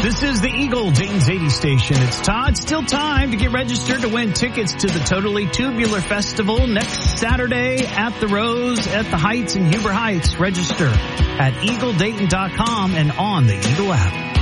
This is the Eagle, Dayton's 80 station. It's Todd. Still time to get registered to win tickets to the Totally Tubular Festival next Saturday at the Rose at the Heights in Huber Heights. Register at eagledayton.com and on the Eagle app.